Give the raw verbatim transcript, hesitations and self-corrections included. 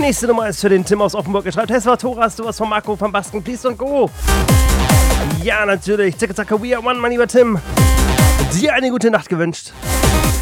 nächste Nummer ist für den Tim aus Offenburg. Er schreibt, Tesla Thoras, du was von Marco von Basken, please don't go. Ja, natürlich. Zicke, zacke, we are one, mein lieber Tim. Dir eine gute Nacht gewünscht.